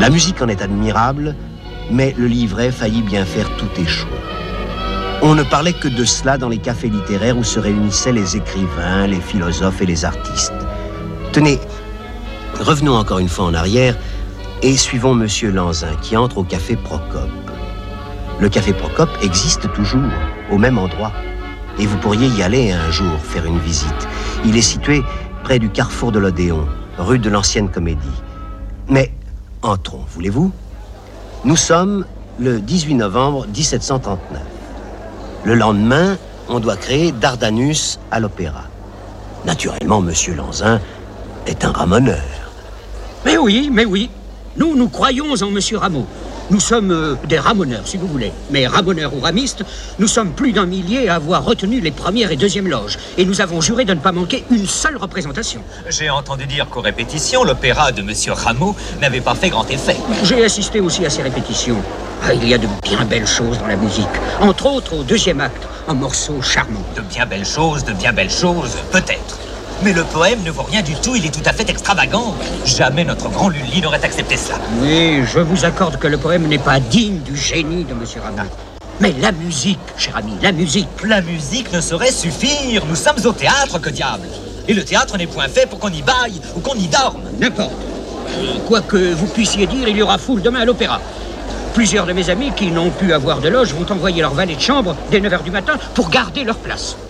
La musique en est admirable, mais le livret faillit bien faire tout échouer. On ne parlait que de cela dans les cafés littéraires où se réunissaient les écrivains, les philosophes et les artistes. Tenez, revenons encore une fois en arrière et suivons Monsieur Lanzin qui entre au café Procope. Le café Procope existe toujours, au même endroit. Et vous pourriez y aller un jour, faire une visite. Il est situé près du carrefour de l'Odéon, rue de l'Ancienne Comédie. Mais entrons, voulez-vous? Nous sommes le 18 novembre 1739. Le lendemain, on doit créer Dardanus à l'opéra. Naturellement, Monsieur Lanzin est un ramoneur. Mais oui. Nous croyons en Monsieur Rameau. Nous sommes des ramoneurs, si vous voulez. Mais ramoneurs ou ramistes, nous sommes plus d'un millier à avoir retenu les premières et deuxièmes loges. Et nous avons juré de ne pas manquer une seule représentation. J'ai entendu dire qu'aux répétitions, l'opéra de Monsieur Rameau n'avait pas fait grand effet. J'ai assisté aussi à ces répétitions. Il y a de bien belles choses dans la musique. Entre autres, au deuxième acte, un morceau charmant. De bien belles choses, peut-être. Mais le poème ne vaut rien du tout, il est tout à fait extravagant. Jamais notre grand Lully n'aurait accepté cela. Oui, je vous accorde que le poème n'est pas digne du génie de Monsieur Rameau. Mais la musique, cher ami, la musique. La musique ne saurait suffire. Nous sommes au théâtre, que diable. Et le théâtre n'est point fait pour qu'on y baille ou qu'on y dorme. N'importe. Quoi que vous puissiez dire, il y aura foule demain à l'opéra. Plusieurs de mes amis qui n'ont pu avoir de loge vont envoyer leur valet de chambre dès 9h du matin pour garder leur place.